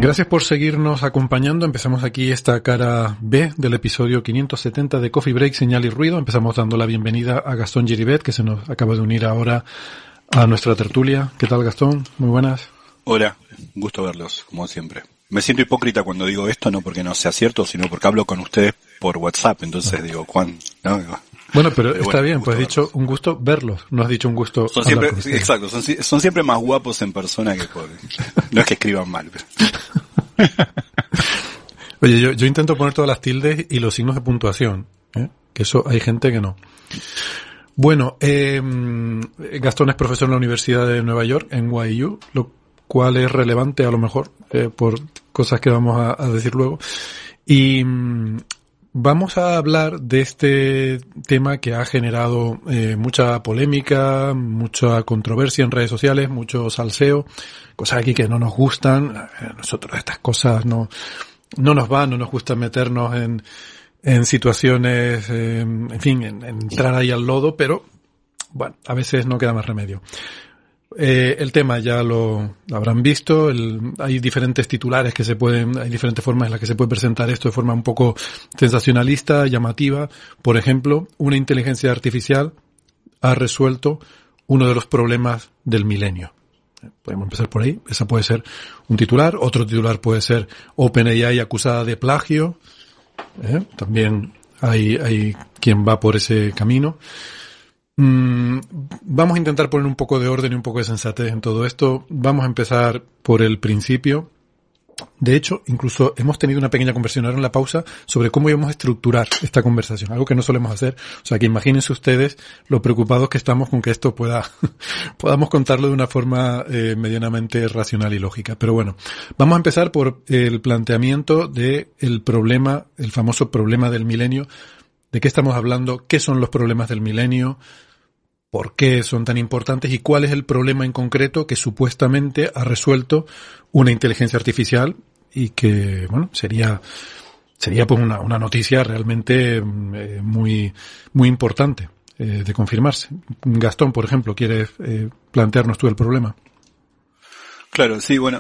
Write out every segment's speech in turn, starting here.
Gracias por seguirnos acompañando. Empezamos aquí esta cara B del episodio 570 de Coffee Break, Señal y Ruido. Empezamos dando la bienvenida a Gastón Giribet, que se nos acaba de unir ahora a nuestra tertulia. ¿Qué tal, Gastón? Muy buenas. Hola, gusto verlos, como siempre. Me siento hipócrita cuando digo esto, no porque no sea cierto, sino porque hablo con ustedes por WhatsApp. Entonces digo, Juan, ¿no? Bueno, pero está bien, pues has dicho un gusto verlos, no has dicho un gusto son siempre, exacto, son siempre más guapos en persona que por... No es que escriban mal, pero... Oye, yo intento poner todas las tildes y los signos de puntuación, que eso hay gente que no. Bueno, Gastón es profesor en la Universidad de Nueva York, en NYU, lo cual es relevante a lo mejor por cosas que vamos a decir luego. Y vamos a hablar de este tema que ha generado mucha polémica, mucha controversia en redes sociales, mucho salseo, cosas aquí que no nos gustan. Nosotros estas cosas no nos van, no nos gusta meternos en situaciones, en fin, en entrar ahí al lodo, pero bueno, a veces no queda más remedio. El tema ya lo habrán visto, hay diferentes titulares hay diferentes formas en las que se puede presentar esto de forma un poco sensacionalista, llamativa. Por ejemplo, una inteligencia artificial ha resuelto uno de los problemas del milenio. Podemos empezar por ahí, esa puede ser un titular. Otro titular puede ser OpenAI acusada de plagio. También hay quien va por ese camino. Vamos a intentar poner un poco de orden y un poco de sensatez en todo esto. Vamos a empezar por el principio. De hecho, incluso hemos tenido una pequeña conversación ahora en la pausa sobre cómo íbamos a estructurar esta conversación, algo que no solemos hacer. O sea, que imagínense ustedes lo preocupados que estamos con que esto podamos contarlo de una forma medianamente racional y lógica. Pero bueno, vamos a empezar por el planteamiento de el famoso problema del milenio. ¿De qué estamos hablando? ¿Qué son los problemas del milenio? ¿Por qué son tan importantes? ¿Y cuál es el problema en concreto que supuestamente ha resuelto una inteligencia artificial? Y que, bueno, sería pues una noticia realmente muy, muy importante de confirmarse. Gastón, por ejemplo, ¿quieres plantearnos tú el problema? Claro, sí, bueno,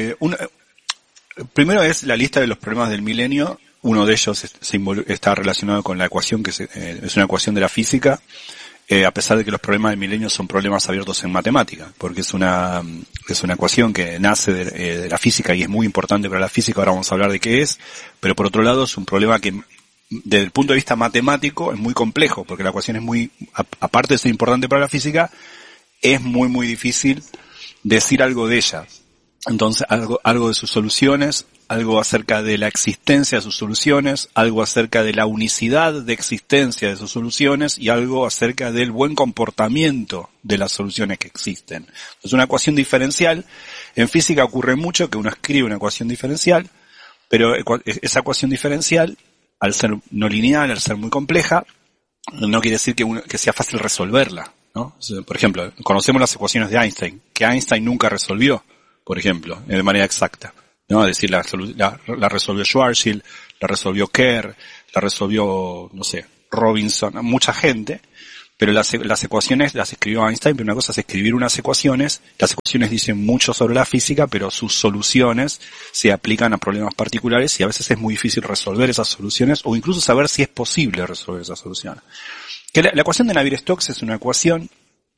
primero es la lista de los problemas del milenio. Uno de ellos está relacionado con la ecuación, que es una ecuación de la física, a pesar de que los problemas del milenio son problemas abiertos en matemática, porque es una ecuación que nace de la física y es muy importante para la física. Ahora vamos a hablar de qué es, pero por otro lado es un problema que desde el punto de vista matemático es muy complejo, porque la ecuación es aparte de ser importante para la física, es muy muy difícil decir algo de ella. Entonces, algo de sus soluciones, algo acerca de la existencia de sus soluciones, algo acerca de la unicidad de existencia de sus soluciones y algo acerca del buen comportamiento de las soluciones que existen. Entonces, una ecuación diferencial, en física ocurre mucho que uno escribe una ecuación diferencial, pero esa ecuación diferencial, al ser no lineal, al ser muy compleja, no quiere decir que sea fácil resolverla, ¿no? Por ejemplo, conocemos las ecuaciones de Einstein, que Einstein nunca resolvió, por ejemplo, de manera exacta, ¿no? Es decir, la resolvió Schwarzschild, la resolvió Kerr, la resolvió, no sé, Robinson, mucha gente, pero las ecuaciones las escribió Einstein. Pero una cosa es escribir unas ecuaciones, las ecuaciones dicen mucho sobre la física, pero sus soluciones se aplican a problemas particulares y a veces es muy difícil resolver esas soluciones o incluso saber si es posible resolver esas soluciones. Que la ecuación de Navier-Stokes es una ecuación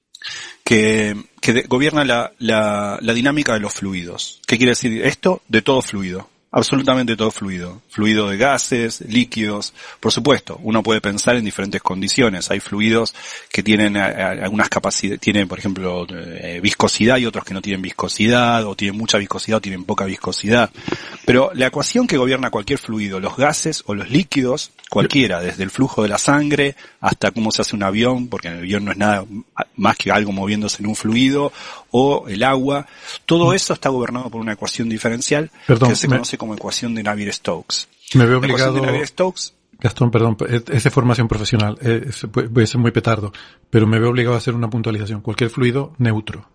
que gobierna la dinámica de los fluidos. ¿Qué quiere decir esto? De todo fluido. Absolutamente todo fluido. Fluido de gases, líquidos. Por supuesto, uno puede pensar en diferentes condiciones. Hay fluidos que tienen algunas capacidades, tienen, por ejemplo, viscosidad y otros que no tienen viscosidad, o tienen mucha viscosidad o tienen poca viscosidad. Pero la ecuación que gobierna cualquier fluido, los gases o los líquidos, cualquiera, desde el flujo de la sangre hasta cómo se hace un avión, porque el avión no es nada más que algo moviéndose en un fluido, o el agua, todo eso está gobernado por una ecuación diferencial que se conoce como ecuación de Navier-Stokes. Me veo obligado... La ecuación de Navier-Stokes... Gastón, perdón, es de formación profesional, voy a ser muy petardo, pero me veo obligado a hacer una puntualización. Cualquier fluido neutro.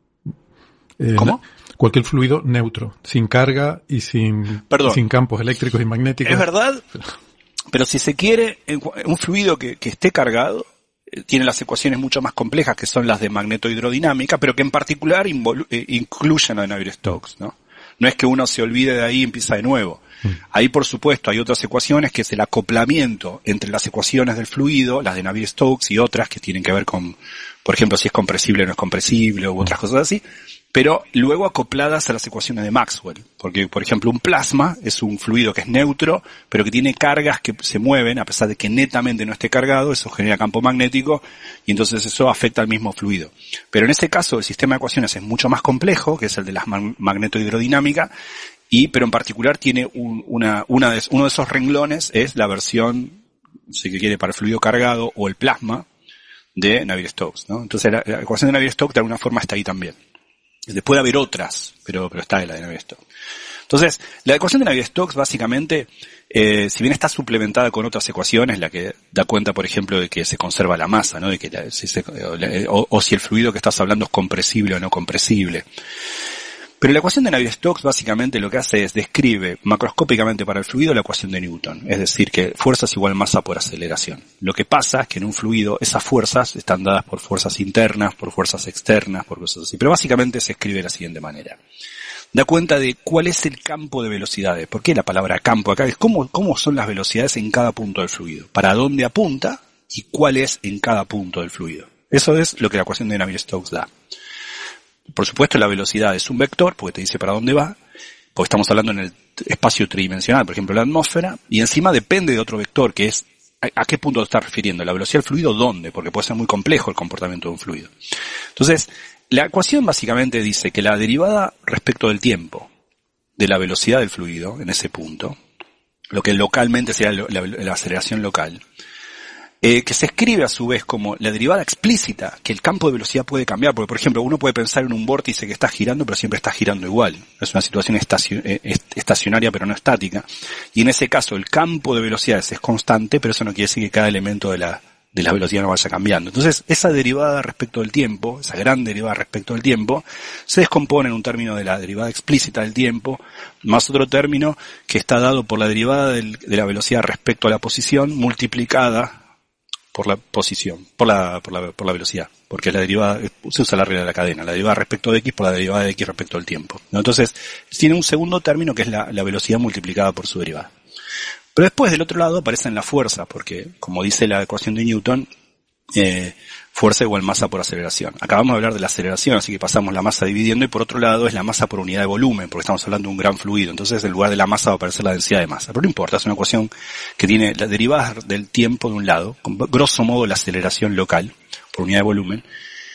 ¿Cómo? Cualquier fluido neutro, sin carga y sin campos eléctricos y magnéticos. Es verdad, pero si se quiere, un fluido que esté cargado tiene las ecuaciones mucho más complejas, que son las de magnetohidrodinámica, pero que en particular incluyen a Navier-Stokes, ¿no? No es que uno se olvide de ahí y empieza de nuevo. Ahí, por supuesto, hay otras ecuaciones que es el acoplamiento entre las ecuaciones del fluido, las de Navier-Stokes y otras que tienen que ver con, por ejemplo, si es compresible o no es compresible u otras cosas así, pero luego acopladas a las ecuaciones de Maxwell. Porque, por ejemplo, un plasma es un fluido que es neutro, pero que tiene cargas que se mueven, a pesar de que netamente no esté cargado, eso genera campo magnético, y entonces eso afecta al mismo fluido. Pero en este caso, el sistema de ecuaciones es mucho más complejo, que es el de la magnetohidrodinámica, pero en particular tiene uno de esos renglones es la versión, si se quiere, para el fluido cargado o el plasma de Navier-Stokes, ¿no? Entonces la ecuación de Navier-Stokes de alguna forma está ahí también. Puede haber otras, pero está en la de Navier-Stokes. Entonces, la ecuación de Navier-Stokes básicamente, si bien está suplementada con otras ecuaciones, la que da cuenta, por ejemplo, de que se conserva la masa, ¿no? De que o si el fluido que estás hablando es compresible o no compresible. Pero la ecuación de Navier-Stokes básicamente lo que hace es describe macroscópicamente para el fluido la ecuación de Newton. Es decir, que fuerza es igual masa por aceleración. Lo que pasa es que en un fluido esas fuerzas están dadas por fuerzas internas, por fuerzas externas, por cosas así. Pero básicamente se escribe de la siguiente manera. Da cuenta de cuál es el campo de velocidades. ¿Por qué la palabra campo acá? Es cómo son las velocidades en cada punto del fluido. Para dónde apunta y cuál es en cada punto del fluido. Eso es lo que la ecuación de Navier-Stokes da. Por supuesto, la velocidad es un vector, porque te dice para dónde va, porque estamos hablando en el espacio tridimensional, por ejemplo, la atmósfera, y encima depende de otro vector, que es a qué punto te estás refiriendo, la velocidad del fluido, ¿dónde? Porque puede ser muy complejo el comportamiento de un fluido. Entonces, la ecuación básicamente dice que la derivada respecto del tiempo de la velocidad del fluido en ese punto, lo que localmente sería la aceleración local, que se escribe a su vez como la derivada explícita, que el campo de velocidad puede cambiar, porque por ejemplo uno puede pensar en un vórtice que está girando, pero siempre está girando igual. Es una situación estacionaria, pero no estática. Y en ese caso el campo de velocidades es constante, pero eso no quiere decir que cada elemento de la velocidad no vaya cambiando. Entonces esa derivada respecto del tiempo, esa gran derivada respecto del tiempo, se descompone en un término de la derivada explícita del tiempo, más otro término que está dado por la derivada de la velocidad respecto a la posición multiplicada por la posición, por la velocidad, porque la derivada, se usa la regla de la cadena, la derivada respecto de x por la derivada de x respecto al tiempo, ¿no? Entonces, tiene un segundo término que es la velocidad multiplicada por su derivada. Pero después del otro lado aparecen las fuerzas, porque como dice la ecuación de Newton, fuerza igual masa por aceleración. Acabamos de hablar de la aceleración, así que pasamos la masa dividiendo, y por otro lado es la masa por unidad de volumen, porque estamos hablando de un gran fluido. Entonces en lugar de la masa va a aparecer la densidad de masa. Pero no importa, es una ecuación que tiene las derivadas del tiempo de un lado, con grosso modo la aceleración local por unidad de volumen.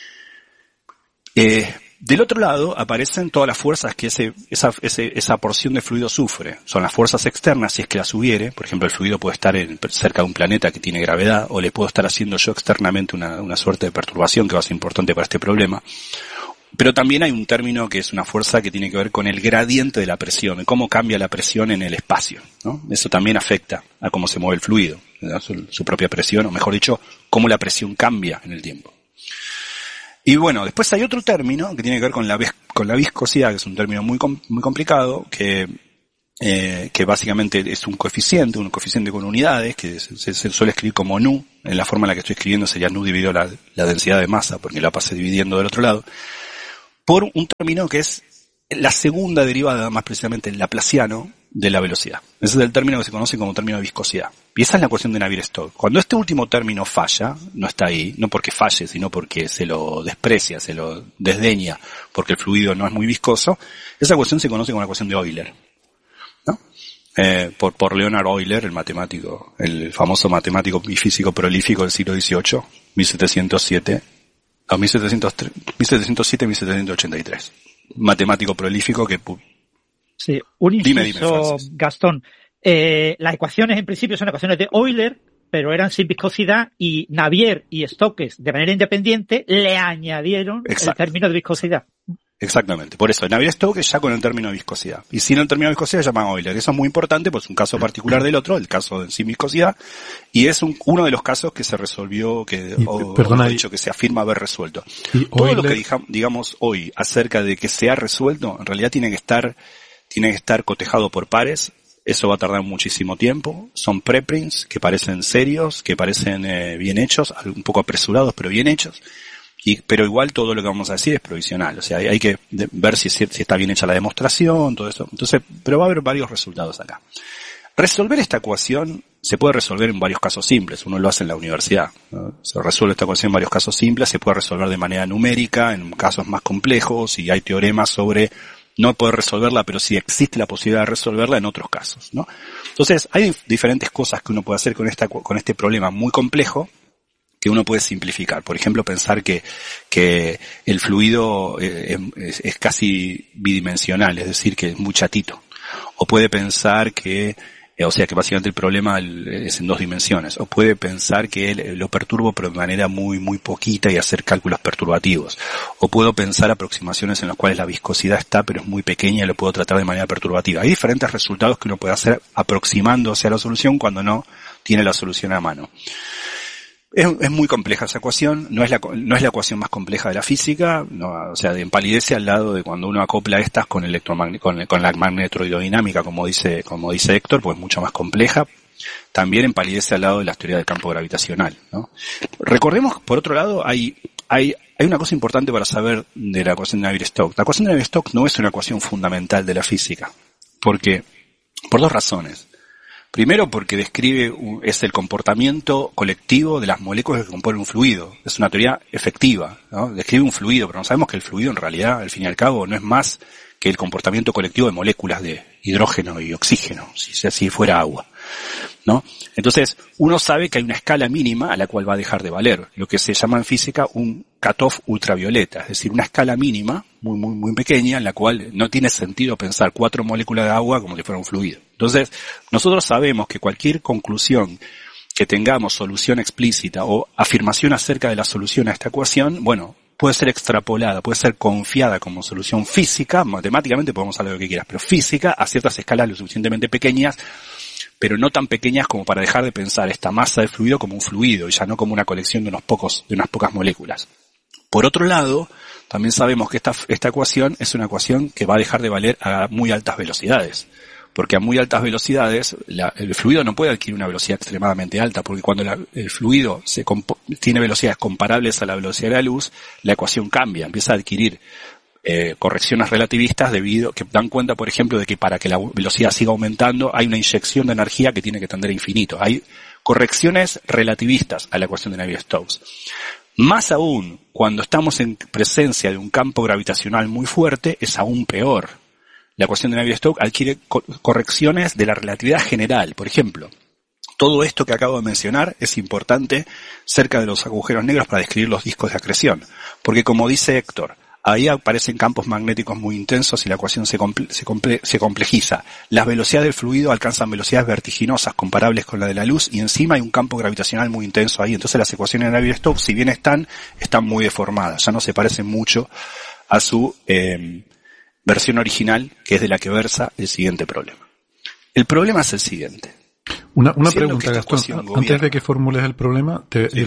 Del otro lado aparecen todas las fuerzas que esa porción de fluido sufre. Son las fuerzas externas, si es que las hubiere. Por ejemplo, el fluido puede estar cerca de un planeta que tiene gravedad, o le puedo estar haciendo yo externamente una suerte de perturbación que va a ser importante para este problema. Pero también hay un término que es una fuerza que tiene que ver con el gradiente de la presión, de cómo cambia la presión en el espacio, ¿no? Eso también afecta a cómo se mueve el fluido, su propia presión, o mejor dicho, cómo la presión cambia en el tiempo. Y bueno, después hay otro término que tiene que ver con la viscosidad, que es un término muy complicado, que básicamente es un coeficiente con unidades, que se suele escribir como nu. En la forma en la que estoy escribiendo sería nu dividido la densidad de masa, porque la pasé dividiendo del otro lado, por un término que es la segunda derivada, más precisamente el laplaciano, de la velocidad. Ese es el término que se conoce como término de viscosidad. Y esa es la ecuación de Navier-Stokes. Cuando este último término falla, no está ahí, no porque falle, sino porque se lo desprecia, se lo desdeña, porque el fluido no es muy viscoso, esa ecuación se conoce como la ecuación de Euler, ¿no? Por Leonard Euler, el famoso matemático y físico prolífico del siglo XVIII, 1707-1783. Matemático prolífico que... Sí, un inciso, Gastón. Las ecuaciones en principio son ecuaciones de Euler, pero eran sin viscosidad, y Navier y Stokes, de manera independiente, le añadieron el término de viscosidad. Exactamente. Por eso, Navier-Stokes ya con el término de viscosidad. Y sin el término de viscosidad se llama Euler. Eso es muy importante, pues es un caso particular del otro, el caso de sin viscosidad, y es uno de los casos que se resolvió, que se afirma haber resuelto. Todo lo que digamos hoy acerca de que se ha resuelto, en realidad tiene que estar cotejado por pares. Eso va a tardar muchísimo tiempo. Son preprints que parecen serios, que parecen bien hechos, un poco apresurados, pero bien hechos. Pero igual todo lo que vamos a decir es provisional, o sea, hay que ver si está bien hecha la demostración, todo eso. Entonces, pero va a haber varios resultados acá. Resolver esta ecuación se puede resolver en varios casos simples, uno lo hace en la universidad, ¿no? Se resuelve esta ecuación en varios casos simples, se puede resolver de manera numérica, en casos más complejos, y hay teoremas sobre no poder resolverla, pero sí existe la posibilidad de resolverla en otros casos, ¿no? Entonces, hay diferentes cosas que uno puede hacer con este problema muy complejo, que uno puede simplificar. Por ejemplo, pensar que el fluido es casi bidimensional, es decir, que es muy chatito. O puede pensar que básicamente el problema es en 2 dimensiones. O puede pensar que lo perturbo pero de manera muy, muy poquita y hacer cálculos perturbativos. O puedo pensar aproximaciones en las cuales la viscosidad está pero es muy pequeña y lo puedo tratar de manera perturbativa. Hay diferentes resultados que uno puede hacer aproximándose a la solución cuando no tiene la solución a mano. Es muy compleja esa ecuación, no es la ecuación más compleja de la física, no, o sea, empalidece al lado de cuando uno acopla estas con la magnetrohidrodinámica, como dice Héctor, pues es mucho más compleja. También empalidece al lado de la teoría del campo gravitacional, ¿no? Recordemos, por otro lado, hay una cosa importante para saber de la ecuación de Navier-Stokes. La ecuación de Navier-Stokes no es una ecuación fundamental de la física, por 2 razones. Primero, porque es el comportamiento colectivo de las moléculas que componen un fluido. Es una teoría efectiva, ¿no? Describe un fluido, pero no sabemos que el fluido en realidad, al fin y al cabo, no es más que el comportamiento colectivo de moléculas de hidrógeno y oxígeno, si así fuera agua, ¿no? Entonces, uno sabe que hay una escala mínima a la cual va a dejar de valer, lo que se llama en física un cutoff ultravioleta, es decir, una escala mínima, muy, muy, muy pequeña, en la cual no tiene sentido pensar 4 moléculas de agua como si fuera un fluido. Entonces, nosotros sabemos que cualquier conclusión que tengamos, solución explícita o afirmación acerca de la solución a esta ecuación, bueno, puede ser extrapolada, puede ser confiada como solución física, matemáticamente podemos hablar de lo que quieras, pero física a ciertas escalas lo suficientemente pequeñas, pero no tan pequeñas como para dejar de pensar esta masa de fluido como un fluido y ya no como una colección de unas pocas moléculas. Por otro lado, también sabemos que esta ecuación es una ecuación que va a dejar de valer a muy altas velocidades. Porque a muy altas velocidades el fluido no puede adquirir una velocidad extremadamente alta, porque cuando el fluido tiene velocidades comparables a la velocidad de la luz, la ecuación cambia, empieza a adquirir correcciones relativistas que dan cuenta, por ejemplo, de que para que la velocidad siga aumentando hay una inyección de energía que tiene que tender a infinito. Hay correcciones relativistas a la ecuación de Navier-Stokes. Más aún, cuando estamos en presencia de un campo gravitacional muy fuerte, es aún peor. La ecuación de Navier-Stokes adquiere correcciones de la relatividad general. Por ejemplo, todo esto que acabo de mencionar es importante cerca de los agujeros negros para describir los discos de acreción. Porque como dice Héctor, ahí aparecen campos magnéticos muy intensos y la ecuación se complejiza. Las velocidades del fluido alcanzan velocidades vertiginosas comparables con la de la luz y encima hay un campo gravitacional muy intenso ahí. Entonces las ecuaciones de Navier-Stokes, si bien están muy deformadas. Ya no se parecen mucho a su versión original, que es de la que versa el siguiente problema. El problema es el siguiente. Una pregunta, Gastón, antes de que formules el problema,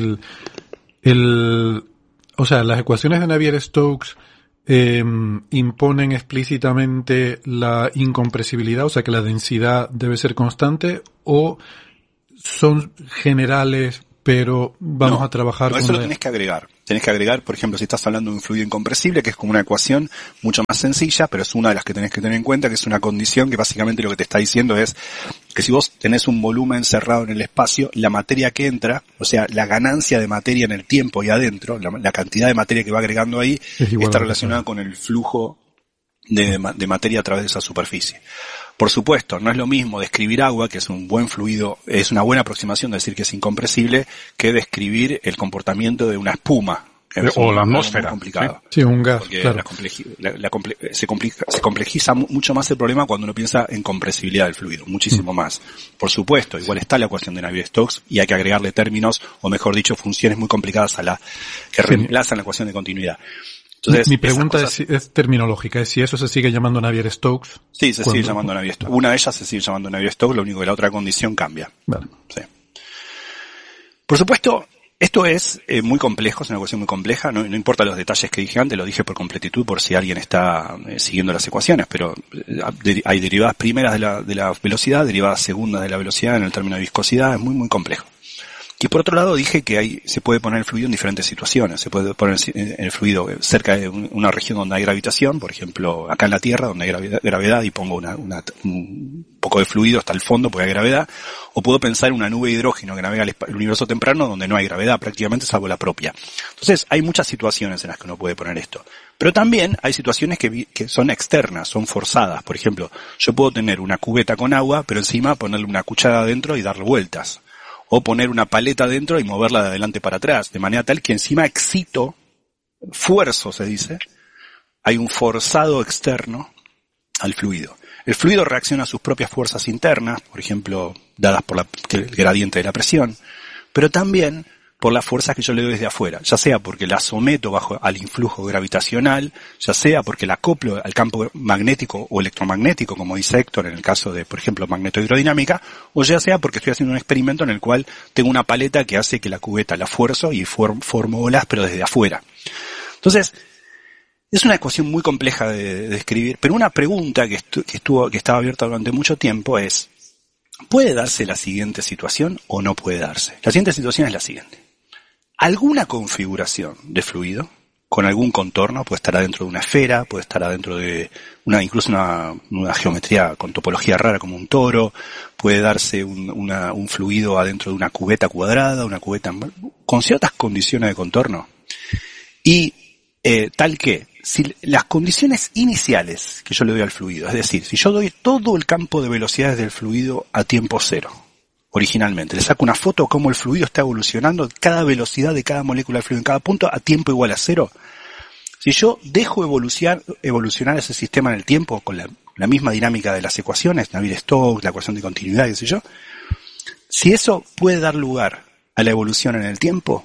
las ecuaciones de Navier-Stokes imponen explícitamente la incompresibilidad, o sea que la densidad debe ser constante, o son generales, pero vamos a trabajar con eso lo tenés que agregar. Tenés que agregar, por ejemplo, si estás hablando de un fluido incompresible, que es como una ecuación mucho más sencilla, pero es una de las que tenés que tener en cuenta, que es una condición que básicamente lo que te está diciendo es que si vos tenés un volumen cerrado en el espacio, la materia que entra, o sea, la ganancia de materia en el tiempo y adentro, la cantidad de materia que va agregando ahí, está relacionada con el flujo de materia a través de esa superficie. Por supuesto, no es lo mismo describir agua, que es un buen fluido, es una buena aproximación de decir que es incompresible, que describir el comportamiento de una espuma. O la atmósfera. Muy complicado. Sí, un gas, porque claro. Se complejiza mucho más el problema cuando uno piensa en compresibilidad del fluido, muchísimo más. Por supuesto, igual está la ecuación de Navier-Stokes y hay que agregarle términos, o mejor dicho, funciones muy complicadas que reemplazan la ecuación de continuidad. Entonces, mi pregunta es terminológica, es si eso se sigue llamando Navier-Stokes. Sí, se sigue llamando Navier-Stokes. Una de ellas se sigue llamando Navier-Stokes, lo único que la otra condición cambia. Vale. Sí. Por supuesto, esto es muy complejo, es una ecuación muy compleja, no importa los detalles que dije antes, lo dije por completitud por si alguien está siguiendo las ecuaciones, pero hay derivadas primeras de la velocidad, derivadas segundas de la velocidad en el término de viscosidad, es muy, muy complejo. Y por otro lado dije que se puede poner el fluido en diferentes situaciones. Se puede poner el fluido cerca de una región donde hay gravitación, por ejemplo, acá en la Tierra donde hay gravedad y pongo un poco de fluido hasta el fondo porque hay gravedad. O puedo pensar en una nube de hidrógeno que navega el universo temprano donde no hay gravedad prácticamente salvo la propia. Entonces hay muchas situaciones en las que uno puede poner esto. Pero también hay situaciones que son externas, son forzadas. Por ejemplo, yo puedo tener una cubeta con agua, pero encima ponerle una cuchara adentro y darle vueltas. O poner una paleta dentro y moverla de adelante para atrás, de manera tal que encima fuerzo se dice, hay un forzado externo al fluido. El fluido reacciona a sus propias fuerzas internas, por ejemplo, dadas por el gradiente de la presión, pero también por las fuerzas que yo le doy desde afuera, ya sea porque la someto al influjo gravitacional, ya sea porque la acoplo al campo magnético o electromagnético, como dice Héctor en el caso de, por ejemplo, magnetohidrodinámica, o ya sea porque estoy haciendo un experimento en el cual tengo una paleta que hace que la cubeta la fuerzo y formo olas, pero desde afuera. Entonces, es una ecuación muy compleja de describir, pero una pregunta que estaba abierta durante mucho tiempo es, ¿puede darse la siguiente situación o no puede darse? La siguiente situación es la siguiente. Alguna configuración de fluido, con algún contorno, puede estar adentro de una esfera, puede estar adentro de incluso una geometría con topología rara como un toro, puede darse un fluido adentro de una cubeta cuadrada, una cubeta con ciertas condiciones de contorno. Y tal que, si las condiciones iniciales que yo le doy al fluido, es decir, si yo doy todo el campo de velocidades del fluido a tiempo cero, originalmente, le saco una foto de cómo el fluido está evolucionando, cada velocidad de cada molécula de fluido en cada punto a tiempo igual a cero. Si yo dejo evolucionar ese sistema en el tiempo con la misma dinámica de las ecuaciones, Navier-Stokes, la ecuación de continuidad, qué sé yo, si eso puede dar lugar a la evolución en el tiempo,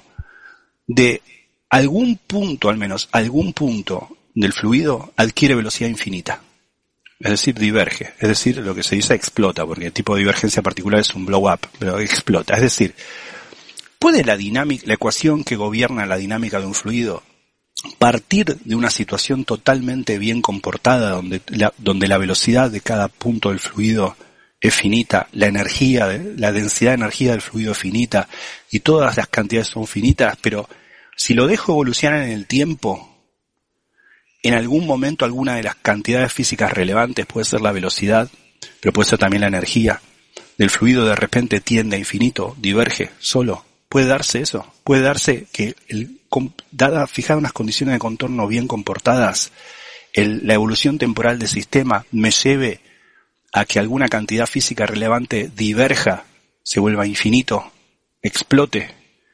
de algún punto, al menos algún punto del fluido adquiere velocidad infinita. Es decir, diverge. Es decir, lo que se dice explota, porque el tipo de divergencia particular es un blow up, pero explota. Es decir, ¿puede la ecuación que gobierna la dinámica de un fluido partir de una situación totalmente bien comportada, donde la velocidad de cada punto del fluido es finita, la densidad de energía del fluido es finita, y todas las cantidades son finitas, pero si lo dejo evolucionar en el tiempo, en algún momento alguna de las cantidades físicas relevantes puede ser la velocidad, pero puede ser también la energía del fluido, de repente tiende a infinito, diverge solo. ¿Puede darse eso? ¿Puede darse que, fijar unas condiciones de contorno bien comportadas, la evolución temporal del sistema me lleve a que alguna cantidad física relevante diverja, se vuelva infinito, explote?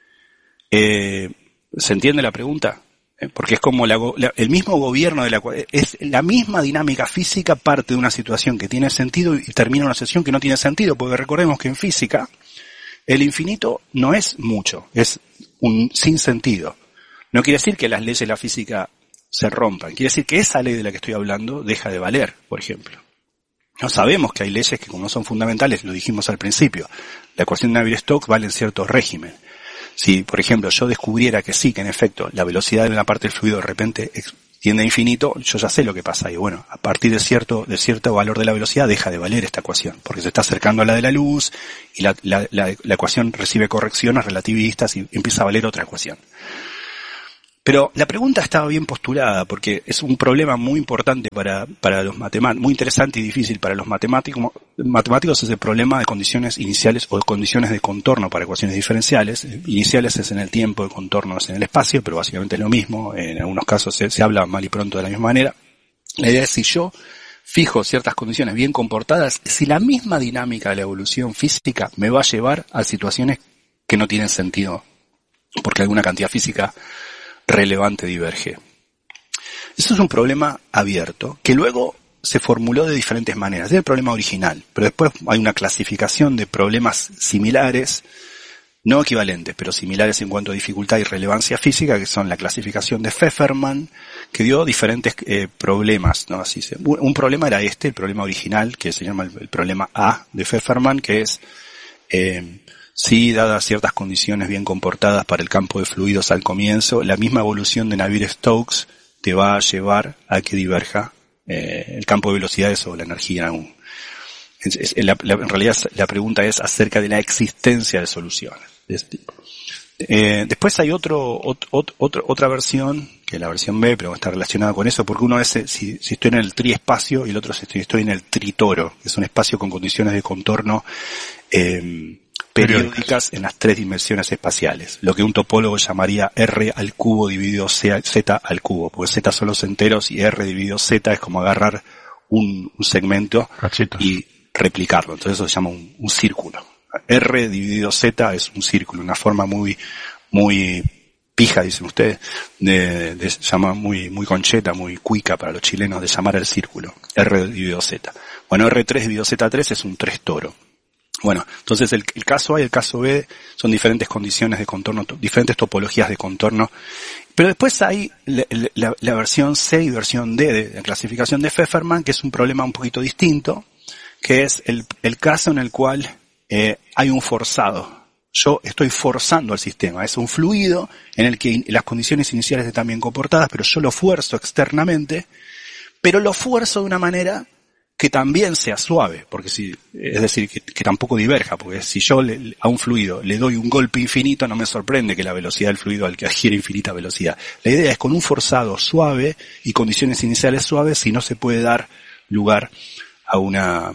¿Se entiende la pregunta? Porque es como el mismo gobierno es la misma dinámica física, parte de una situación que tiene sentido y termina una situación que no tiene sentido, porque recordemos que en física el infinito no es mucho, es un sinsentido. No quiere decir que las leyes de la física se rompan, quiere decir que esa ley de la que estoy hablando deja de valer, por ejemplo. No sabemos que hay leyes que como no son fundamentales, lo dijimos al principio, la ecuación de Navier-Stokes vale en cierto régimen. Si, por ejemplo, yo descubriera que sí, que en efecto la velocidad de una parte del fluido de repente tiende a infinito, yo ya sé lo que pasa ahí. Bueno, a partir de cierto valor de la velocidad deja de valer esta ecuación, porque se está acercando a la de la luz y la ecuación recibe correcciones relativistas y empieza a valer otra ecuación. Pero la pregunta estaba bien postulada, porque es un problema muy importante para los matemáticos, muy interesante y difícil para los matemáticos. Matemáticos es el problema de condiciones iniciales o de condiciones de contorno para ecuaciones diferenciales. Iniciales es en el tiempo, de contorno es en el espacio, pero básicamente es lo mismo. En algunos casos se habla mal y pronto de la misma manera. La idea es si yo fijo ciertas condiciones bien comportadas, si la misma dinámica de la evolución física me va a llevar a situaciones que no tienen sentido, porque alguna cantidad física relevante diverge. Eso es un problema abierto, que luego se formuló de diferentes maneras. Es el problema original, pero después hay una clasificación de problemas similares, no equivalentes, pero similares en cuanto a dificultad y relevancia física, que son la clasificación de Pfefferman, que dio diferentes problemas, ¿no? Así un problema era el problema original, que se llama el problema A de Pfefferman, que es si, dadas ciertas condiciones bien comportadas para el campo de fluidos al comienzo, la misma evolución de Navier-Stokes te va a llevar a que diverja el campo de velocidades o la energía En realidad la pregunta es acerca de la existencia de soluciones de ese tipo. Después hay otra versión, que es la versión B, pero está relacionada con eso, porque uno es si estoy en el triespacio y el otro es si estoy en el tritoro, que es un espacio con condiciones de contorno periódicas en las 3 dimensiones espaciales, lo que un topólogo llamaría R al cubo dividido Z al cubo, porque Z son los enteros y R dividido Z es como agarrar un segmento y replicarlo, entonces eso se llama un círculo. R dividido Z es un círculo, una forma muy pija, dicen ustedes, se llama muy concheta, muy cuica para los chilenos de llamar al círculo, R dividido Z. Bueno, R3 dividido Z3 es un 3 toro. Bueno, entonces el caso A y el caso B son diferentes condiciones de contorno, diferentes topologías de contorno, pero después hay la versión C y versión D de la clasificación de Pfefferman, que es un problema un poquito distinto, que es el caso en el cual hay un forzado. Yo estoy forzando al sistema. Es un fluido en el que las condiciones iniciales están bien comportadas, pero yo lo fuerzo externamente, pero lo fuerzo de una manera que también sea suave, porque es decir, que tampoco diverja, porque si yo a un fluido le doy un golpe infinito, no me sorprende que la velocidad del fluido al que adquiere infinita velocidad. La idea es con un forzado suave y condiciones iniciales suaves, si no se puede dar lugar a una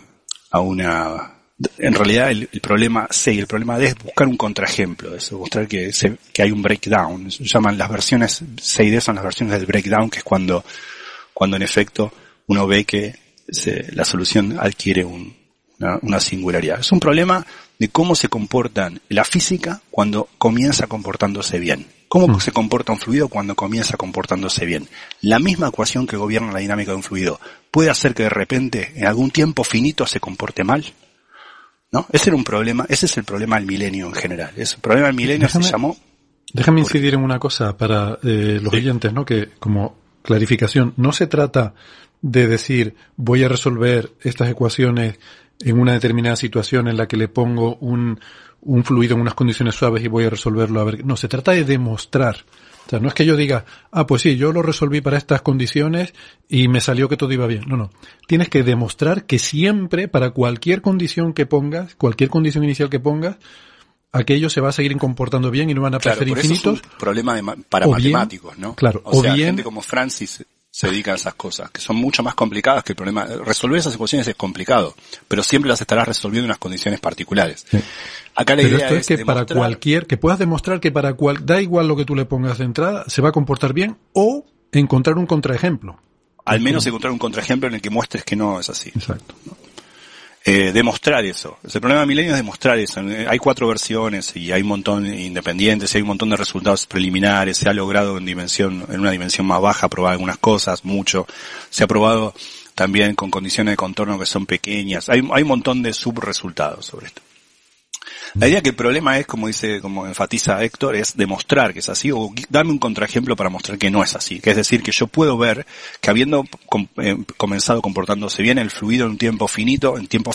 en realidad el problema C y el problema D es buscar un contraejemplo de eso, mostrar que hay un breakdown. Se llaman las versiones C y D, son las versiones del breakdown, que es cuando en efecto uno ve que la solución adquiere una singularidad. Es un problema de cómo se comportan la física cuando comienza comportándose bien. ¿Cómo se comporta un fluido cuando comienza comportándose bien? La misma ecuación que gobierna la dinámica de un fluido puede hacer que de repente, en algún tiempo finito, se comporte mal, ¿no? Ese es el problema del milenio en general. El problema del milenio se llamó... Déjame incidir en una cosa para los oyentes, ¿no? Que como clarificación, no se trata de decir voy a resolver estas ecuaciones en una determinada situación en la que le pongo un fluido en unas condiciones suaves y voy a resolverlo. No, se trata de demostrar. O sea, no es que yo diga, pues sí, yo lo resolví para estas condiciones y me salió que todo iba bien. No. Tienes que demostrar que siempre, para cualquier condición que pongas, cualquier condición inicial que pongas, aquello se va a seguir comportando bien y no van a aparecer infinitos. Eso es un problema para matemáticos, ¿no? Claro. O sea, gente como Francis se dedica a esas cosas, que son mucho más complicadas que el problema. Resolver esas ecuaciones es complicado, pero siempre las estarás resolviendo en unas condiciones particulares. Sí. Acá la idea es que para que puedas demostrar que da igual lo que tú le pongas de entrada, se va a comportar bien, o encontrar un contraejemplo. Al menos encontrar un contraejemplo en el que muestres que no es así. Exacto. ¿No? Demostrar eso. El problema de Milenio es demostrar eso. Hay 4 versiones y hay un montón independientes, hay un montón de resultados preliminares, se ha logrado en una dimensión más baja probar algunas cosas, mucho. Se ha probado también con condiciones de contorno que son pequeñas. Hay un montón de subresultados sobre esto. La idea que el problema es, como enfatiza Héctor, es demostrar que es así, o darme un contraejemplo para mostrar que no es así. Que es decir, que yo puedo ver que habiendo comenzado comportándose bien el fluido en tiempo finito,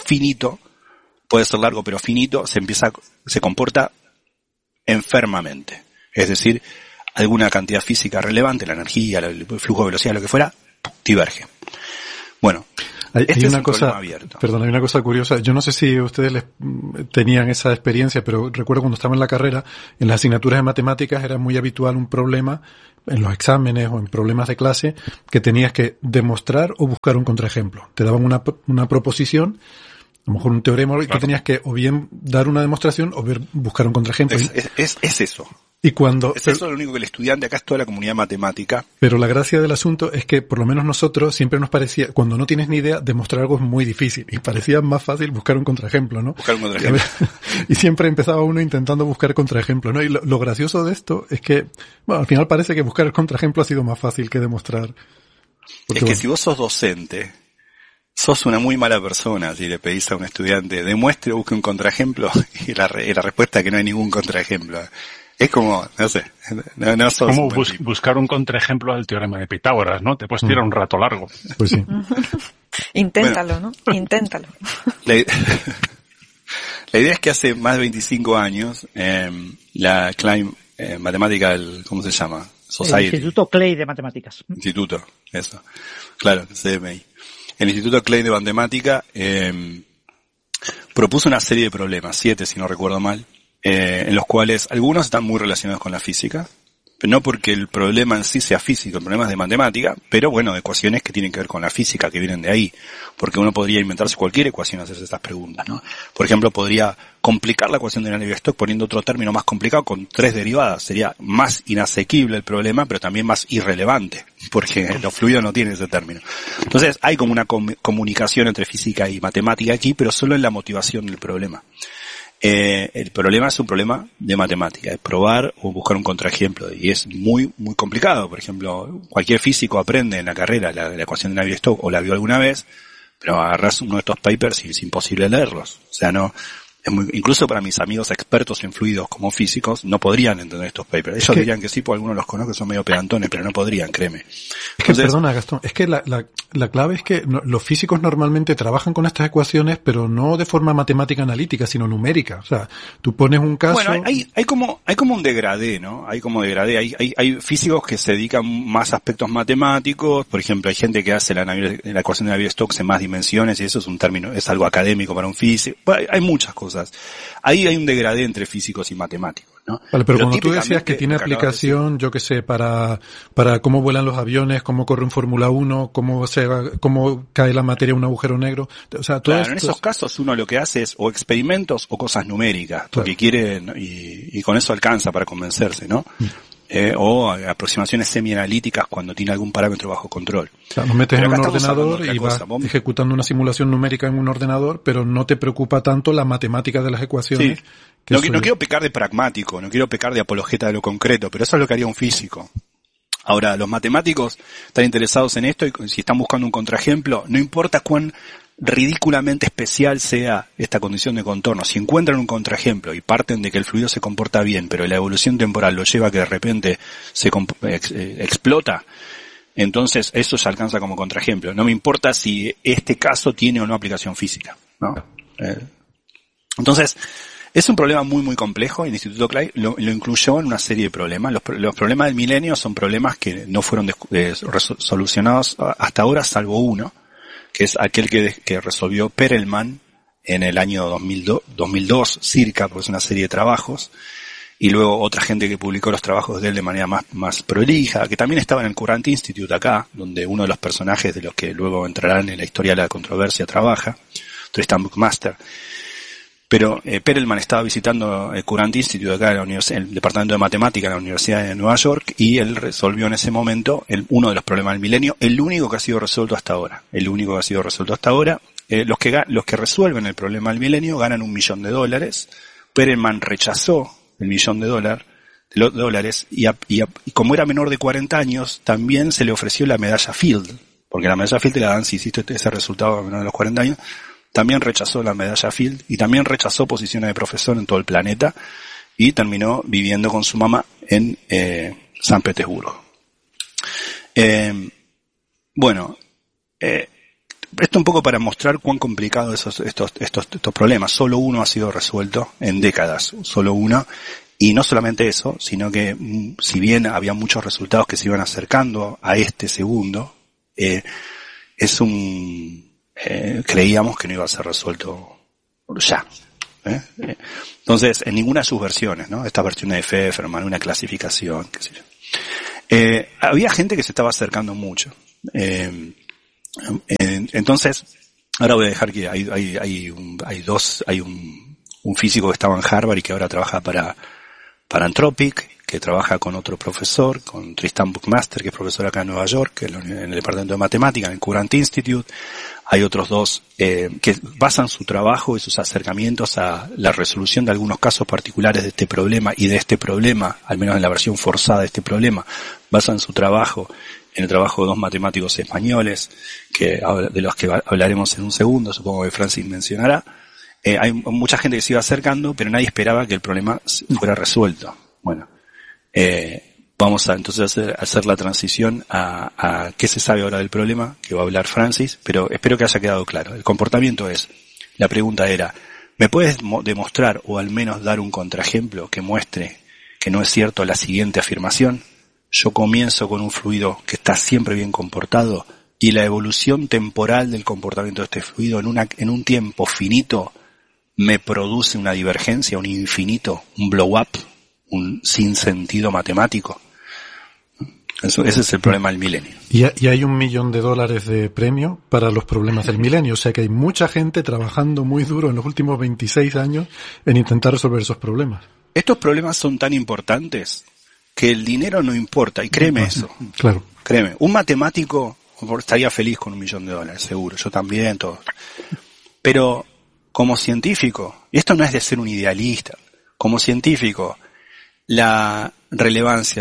puede ser largo pero finito, se comporta enfermamente. Es decir, alguna cantidad física relevante, la energía, el flujo de velocidad, lo que fuera, diverge. Bueno. Hay una cosa curiosa. Yo no sé si ustedes tenían esa experiencia, pero recuerdo cuando estaba en la carrera, en las asignaturas de matemáticas era muy habitual un problema en los exámenes o en problemas de clase que tenías que demostrar o buscar un contraejemplo. Te daban una proposición, a lo mejor un teorema, y tú tenías que o bien dar una demostración o buscar un contraejemplo. Es eso. Eso es lo único que el estudiante, acá es toda la comunidad matemática. Pero la gracia del asunto es que por lo menos nosotros siempre nos parecía, cuando no tienes ni idea, demostrar algo es muy difícil. Y parecía más fácil buscar un contraejemplo, ¿no? Buscar un contraejemplo. Y siempre empezaba uno intentando buscar contraejemplo, ¿no? Y lo gracioso de esto es que, al final parece que buscar el contraejemplo ha sido más fácil que demostrar. Porque, si vos sos docente, sos una muy mala persona si le pedís a un estudiante, demuestre o busque un contraejemplo, y la respuesta es que no hay ningún contraejemplo. Es como, no sé, no sos como buscar un contraejemplo al teorema de Pitágoras, ¿no? Te puedes tirar un rato largo. Pues sí. Inténtalo, ¿no? Inténtalo. La idea es que hace más de 25 años, la Klein Mathematical, ¿cómo se llama? Society. El Instituto Clay de Matemáticas. Instituto, eso. Claro, CMI. El Instituto Clay de Matemática propuso una serie de problemas, 7 si no recuerdo mal, en los cuales algunos están muy relacionados con la física, pero no porque el problema en sí sea físico, el problema es de matemática, pero bueno, de ecuaciones que tienen que ver con la física, que vienen de ahí, porque uno podría inventarse cualquier ecuación y hacerse estas preguntas, ¿no? Por ejemplo, podría complicar la ecuación de Navier-Stokes poniendo otro término más complicado con 3 derivadas, sería más inasequible el problema, pero también más irrelevante, porque los fluidos no tienen ese término. Entonces, hay como una comunicación entre física y matemática aquí, pero solo en la motivación del problema. El problema es un problema de matemática, es probar o buscar un contraejemplo, y es muy, muy complicado. Por ejemplo, cualquier físico aprende en la carrera la ecuación de Navier-Stokes o la vio alguna vez, pero agarras uno de estos papers y es imposible leerlos. O sea, no, incluso para mis amigos expertos en fluidos como físicos, no podrían entender estos papers. Ellos dirían que sí, porque algunos los conozco, son medio pedantones, pero no podrían, créeme. Entonces, perdona, Gastón, es que la clave es que los físicos normalmente trabajan con estas ecuaciones, pero no de forma matemática analítica, sino numérica. O sea, tú pones un caso... Bueno, hay como un degradé, ¿no? Hay como degradé. Hay físicos que se dedican más a aspectos matemáticos. Por ejemplo, hay gente que hace la ecuación de Navier-Stokes en más dimensiones, y eso es un término, es algo académico para un físico. Bueno, hay muchas cosas. Ahí hay un degradé entre físicos y matemáticos, ¿no? Vale, pero cuando tú decías que tiene aplicación, yo qué sé, para cómo vuelan los aviones, cómo corre un Fórmula 1, cómo cae la materia en un agujero negro, o sea, todo claro, en esos casos uno lo que hace es o experimentos o cosas numéricas, porque quiere, y con eso alcanza para convencerse, ¿no? O aproximaciones semi-analíticas cuando tiene algún parámetro bajo control. O sea, lo metes en un ordenador y vas ejecutando una simulación numérica en un ordenador, pero no te preocupa tanto la matemática de las ecuaciones. Sí. No quiero pecar de pragmático, no quiero pecar de apologeta de lo concreto, pero eso es lo que haría un físico. Ahora, los matemáticos están interesados en esto, y si están buscando un contraejemplo, no importa cuán ridículamente especial sea esta condición de contorno, si encuentran un contraejemplo y parten de que el fluido se comporta bien, pero la evolución temporal lo lleva a que de repente se explota, entonces eso se alcanza como contraejemplo. No me importa si este caso tiene o no aplicación física, ¿no? Entonces, es un problema muy, muy complejo, y el Instituto Clay lo incluyó en una serie de problemas. Los problemas del milenio son problemas que no fueron solucionados hasta ahora, salvo uno, que es aquel que resolvió Perelman en el año 2002, circa, porque es una serie de trabajos, y luego otra gente que publicó los trabajos de él de manera más prolija, que también estaba en el Courant Institute acá, donde uno de los personajes de los que luego entrarán en la historia de la controversia trabaja, Tristan Buckmaster. Pero Perelman estaba visitando el Courant Institute acá en el departamento de matemática de la Universidad de Nueva York, y él resolvió en ese momento uno de los problemas del milenio, el único que ha sido resuelto hasta ahora. Los que resuelven el problema del milenio ganan $1 millón. Perelman rechazó el $1 millón y como era menor de 40 años, también se le ofreció la medalla Field, porque la medalla Field te la dan si hiciste ese resultado a menor de los 40 años. También rechazó la medalla Field y también rechazó posiciones de profesor en todo el planeta, y terminó viviendo con su mamá en San Petersburgo. Esto un poco para mostrar cuán complicado estos problemas. Solo uno ha sido resuelto en décadas, solo uno. Y no solamente eso, sino que si bien había muchos resultados que se iban acercando a este segundo, creíamos que no iba a ser resuelto ya. Entonces, en ninguna de sus versiones, ¿no? Estas versiones de Pfefferman, una clasificación, qué sé yo. Había gente que se estaba acercando mucho. Entonces, ahora voy a dejar que hay un físico que estaba en Harvard y que ahora trabaja para Anthropic, que trabaja con otro profesor, con Tristan Buckmaster, que es profesor acá en Nueva York, en el departamento de matemática, en el Courant Institute. Hay otros dos que basan su trabajo y sus acercamientos a la resolución de algunos casos particulares de este problema, y de este problema, al menos en la versión forzada de este problema, basan su trabajo en el trabajo de dos matemáticos españoles, de los que hablaremos en un segundo, supongo que Francis mencionará. Hay mucha gente que se iba acercando, pero nadie esperaba que el problema fuera resuelto. Bueno, vamos a entonces hacer la transición a qué se sabe ahora del problema, que va a hablar Francis, pero espero que haya quedado claro. El comportamiento la pregunta era, ¿me puedes demostrar o al menos dar un contraejemplo que muestre que no es cierto la siguiente afirmación? Yo comienzo con un fluido que está siempre bien comportado, y la evolución temporal del comportamiento de este fluido en un tiempo finito me produce una divergencia, un infinito, un blow up, un sinsentido matemático. Ese es el problema del milenio. Y hay $1 millón de premio para los problemas del milenio. O sea que hay mucha gente trabajando muy duro en los últimos 26 años en intentar resolver esos problemas. Estos problemas son tan importantes que el dinero no importa, y créeme eso. Claro. Créeme, un matemático estaría feliz con $1 millón, seguro. Yo también, todos. Pero como científico, y esto no es de ser un idealista, como científico, la relevancia,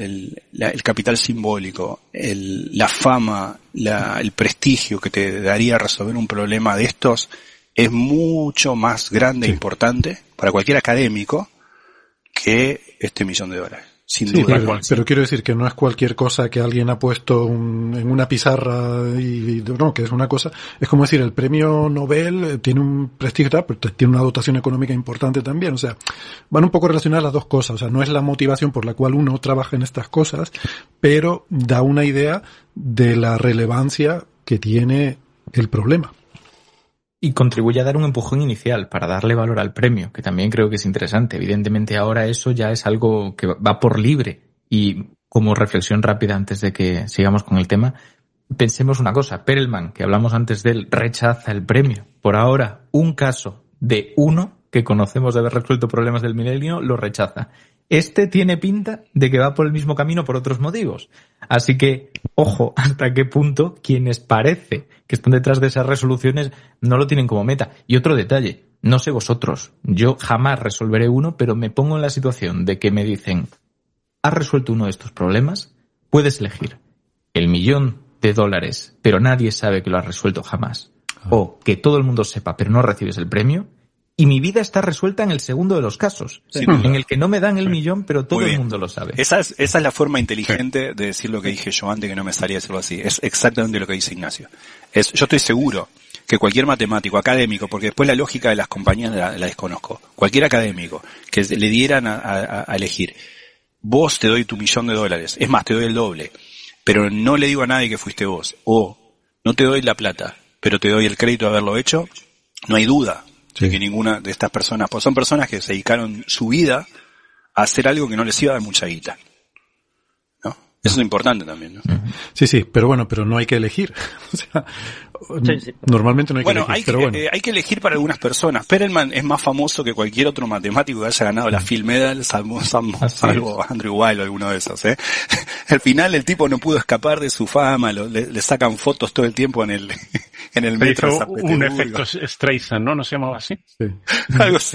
el capital simbólico, la fama, el prestigio que te daría resolver un problema de estos es mucho más grande e importante para cualquier académico que $1 millón. Sin duda. Pero quiero decir que no es cualquier cosa que alguien ha puesto en una pizarra y no, que es una cosa, es como decir, el premio Nobel tiene un prestigio, pero tiene una dotación económica importante también, o sea, van un poco relacionadas las dos cosas, o sea, no es la motivación por la cual uno trabaja en estas cosas, pero da una idea de la relevancia que tiene el problema. Y contribuye a dar un empujón inicial para darle valor al premio, que también creo que es interesante. Evidentemente ahora eso ya es algo que va por libre. Y como reflexión rápida antes de que sigamos con el tema, pensemos una cosa. Perelman, que hablamos antes de él, rechaza el premio. Por ahora, un caso de uno que conocemos de haber resuelto problemas del milenio lo rechaza. Este tiene pinta de que va por el mismo camino por otros motivos. Así que, ojo, hasta qué punto quienes parece que están detrás de esas resoluciones no lo tienen como meta. Y otro detalle, no sé vosotros, yo jamás resolveré uno, pero me pongo en la situación de que me dicen, ¿has resuelto uno de estos problemas? Puedes elegir el $1 millón, pero nadie sabe que lo has resuelto jamás. O que todo el mundo sepa, pero no recibes el premio. Y mi vida está resuelta en el segundo de los casos, en el que no me dan el $1 millón, pero todo el mundo lo sabe. Esa es la forma inteligente de decir lo que dije yo antes, que no me salía decirlo así. Es exactamente lo que dice Ignacio. Yo estoy seguro que cualquier matemático, académico, porque después la lógica de las compañías la desconozco, cualquier académico que le dieran a elegir, vos te doy tu $1 millón, es más, te doy el doble, pero no le digo a nadie que fuiste vos, o no te doy la plata, pero te doy el crédito de haberlo hecho, no hay duda. Sí. Que ninguna de estas personas, pues son personas que se dedicaron su vida a hacer algo que no les iba a dar mucha guita, ¿no? Eso es importante también, ¿no? Sí, pero no hay que elegir. O sea, normalmente no hay que elegir. Hay que elegir para algunas personas. Perelman es más famoso que cualquier otro matemático que haya ganado la Field Medal, salvo Andrew Weil o alguno de esos, ¿eh? Al final el tipo no pudo escapar de su fama, le sacan fotos todo el tiempo en el metro. Hizo un efecto Streisand, ¿no? ¿No se llamaba así? Sí. Algo así.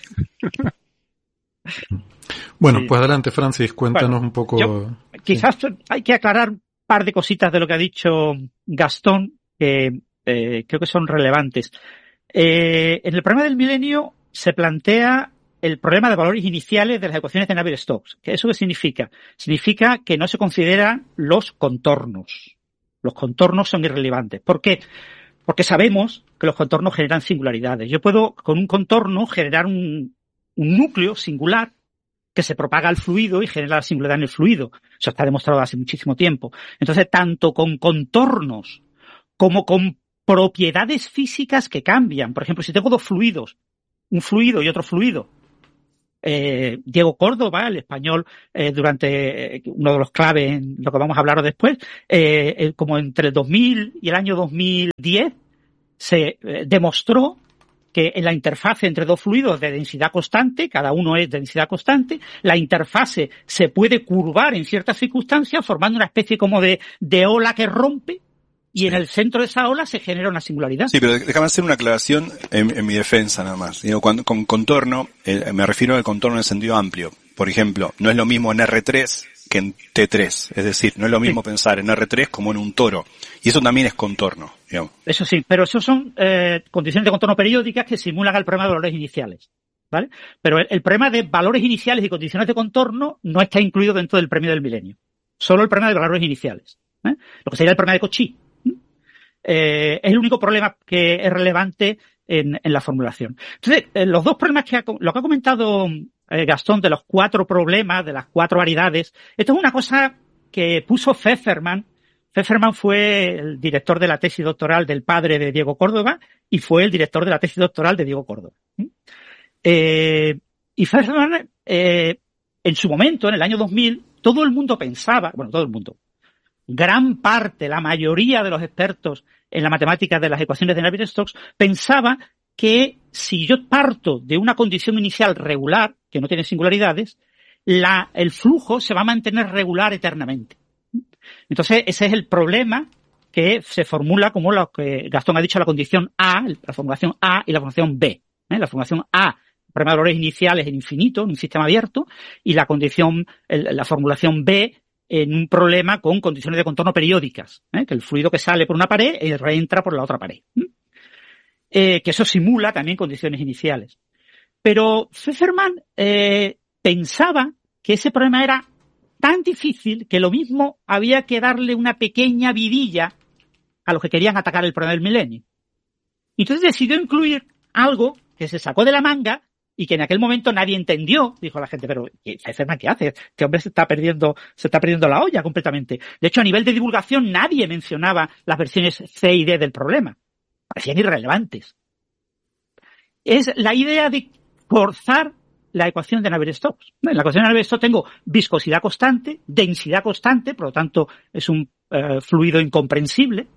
Bueno, pues adelante, Francis, cuéntanos un poco. Quizás hay que aclarar un par de cositas de lo que ha dicho Gastón, que creo que son relevantes. En el problema del milenio se plantea el problema de valores iniciales de las ecuaciones de Navier-Stokes. ¿Eso qué significa? Significa que no se consideran los contornos. Los contornos son irrelevantes. ¿Por qué? Porque sabemos que los contornos generan singularidades. Yo puedo, con un contorno, generar un núcleo singular que se propaga al fluido y genera la singularidad en el fluido. Eso está demostrado hace muchísimo tiempo. Entonces, tanto con contornos como con propiedades físicas que cambian. Por ejemplo, si tengo dos fluidos, un fluido y otro fluido, Diego Córdoba, el español, durante uno de los claves en lo que vamos a hablar después, como entre el 2000 y el año 2010, se demostró que en la interfase entre dos fluidos de densidad constante, cada uno es de densidad constante, la interfase se puede curvar en ciertas circunstancias formando una especie como de ola que rompe, y en el centro de esa ola se genera una singularidad. Sí, pero déjame hacer una aclaración en mi defensa nada más. Digo, con contorno, me refiero al contorno en el sentido amplio. Por ejemplo, no es lo mismo en R3 que en T3. Es decir, no es lo mismo pensar en R3 como en un toro. Y eso también es contorno, digamos. Eso sí, pero eso son condiciones de contorno periódicas que simulan el problema de valores iniciales, ¿vale? Pero el problema de valores iniciales y condiciones de contorno no está incluido dentro del premio del milenio. Solo el problema de valores iniciales, ¿eh? Lo que sería el problema de Cauchy. Es el único problema que es relevante en la formulación. Entonces, los dos problemas lo que ha comentado Gastón de los 4 problemas, de las 4 variedades, esto es una cosa que puso Pfefferman. Pfefferman fue el director de la tesis doctoral del padre de Diego Córdoba y fue el director de la tesis doctoral de Diego Córdoba. Y Feynman, en su momento, en el año 2000, todo el mundo pensaba, gran parte, la mayoría de los expertos en la matemática de las ecuaciones de Navier-Stokes pensaba que si yo parto de una condición inicial regular, que no tiene singularidades, el flujo se va a mantener regular eternamente. Entonces, ese es el problema que se formula como lo que Gastón ha dicho, la condición A, la formulación A y la formulación B. La formulación A, el problema de valores iniciales en infinito, en un sistema abierto, y la formulación B, en un problema con condiciones de contorno periódicas, que el fluido que sale por una pared y reentra por la otra pared. Que eso simula también condiciones iniciales. Pero Feynman pensaba que ese problema era tan difícil que lo mismo había que darle una pequeña vidilla a los que querían atacar el problema del milenio. Entonces decidió incluir algo que se sacó de la manga y que en aquel momento nadie entendió. Dijo la gente, pero Feynman, ¿qué hace? Este hombre se está perdiendo la olla completamente. De hecho, a nivel de divulgación nadie mencionaba las versiones C y D del problema. Parecían irrelevantes. Es la idea de forzar la ecuación de Navier-Stokes. En la ecuación de Navier-Stokes tengo viscosidad constante, densidad constante, por lo tanto es un fluido incompresible,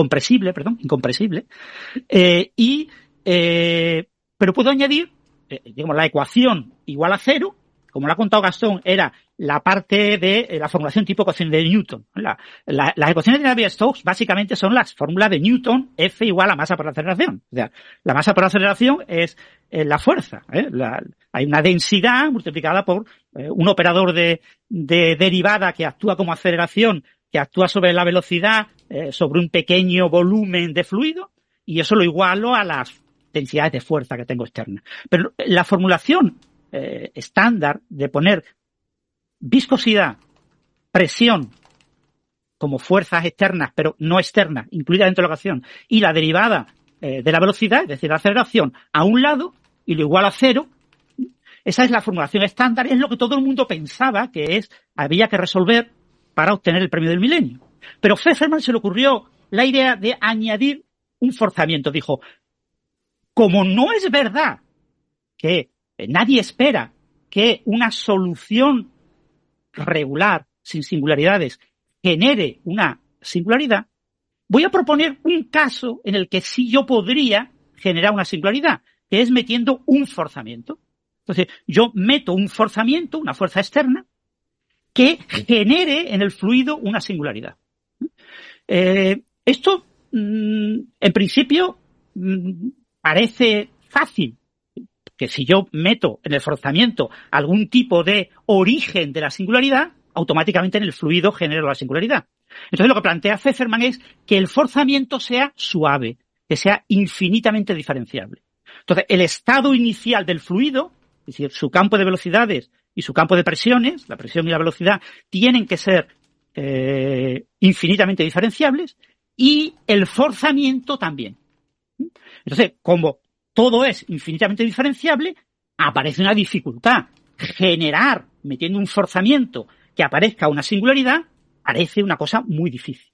pero puedo añadir, la ecuación igual a 0, como lo ha contado Gastón, era la parte de la formulación tipo ecuación de Newton. Las ecuaciones de Navier-Stokes básicamente son las fórmulas de Newton, F igual a masa por aceleración. O sea, la masa por aceleración es la fuerza. Hay una densidad multiplicada por un operador de derivada que actúa como aceleración, que actúa sobre la velocidad, sobre un pequeño volumen de fluido, y eso lo igualo a las densidades de fuerza que tengo externa. Pero la formulación estándar de poner viscosidad, presión como fuerzas externas, pero no externas, incluidas dentro de la ecuación, y la derivada de la velocidad, es decir, la aceleración, a un lado, y lo igual a 0, esa es la formulación estándar, es lo que todo el mundo pensaba que había que resolver para obtener el premio del milenio. Pero Feynman se le ocurrió la idea de añadir un forzamiento. Dijo, como no es verdad que nadie espera que una solución regular, sin singularidades, genere una singularidad, voy a proponer un caso en el que sí yo podría generar una singularidad, que es metiendo un forzamiento. Entonces, yo meto un forzamiento, una fuerza externa, que genere en el fluido una singularidad. Esto, en principio, parece fácil, que si yo meto en el forzamiento algún tipo de origen de la singularidad, automáticamente en el fluido genero la singularidad. Entonces lo que plantea Feynman es que el forzamiento sea suave, que sea infinitamente diferenciable. Entonces el estado inicial del fluido, es decir, su campo de velocidades y su campo de presiones, la presión y la velocidad, tienen que ser infinitamente diferenciables, y el forzamiento también. Entonces, como todo es infinitamente diferenciable, aparece una dificultad. Generar, metiendo un forzamiento, que aparezca una singularidad, parece una cosa muy difícil.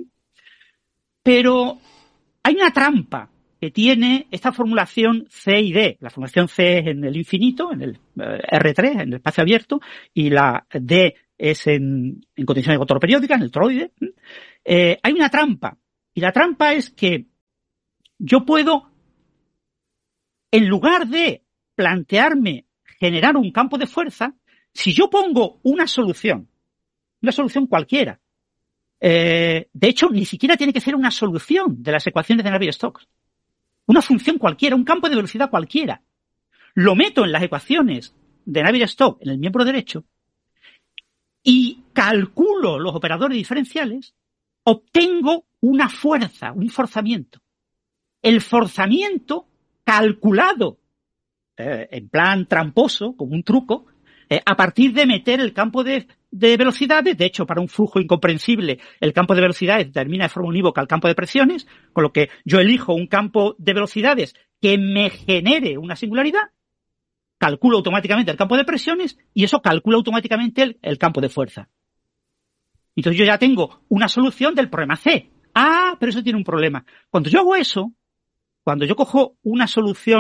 Pero hay una trampa que tiene esta formulación C y D. La formulación C es en el infinito, en el R3, en el espacio abierto, y la D es en condiciones de contorno periódica, en el toroide. Hay una trampa, y la trampa es que yo puedo, en lugar de plantearme generar un campo de fuerza, si yo pongo una solución cualquiera, de hecho, ni siquiera tiene que ser una solución de las ecuaciones de Navier-Stokes, una función cualquiera, un campo de velocidad cualquiera, lo meto en las ecuaciones de Navier-Stokes en el miembro derecho y calculo los operadores diferenciales, obtengo una fuerza, un forzamiento. El forzamiento calculado en plan tramposo, como un truco, a partir de meter el campo de velocidades. De hecho, para un flujo incomprensible, el campo de velocidades determina de forma unívoca el campo de presiones, con lo que yo elijo un campo de velocidades que me genere una singularidad, calculo automáticamente el campo de presiones y eso calcula automáticamente el campo de fuerza. Entonces yo ya tengo una solución del problema C. Ah, pero eso tiene un problema. Cuando yo hago eso, cuando yo cojo una solución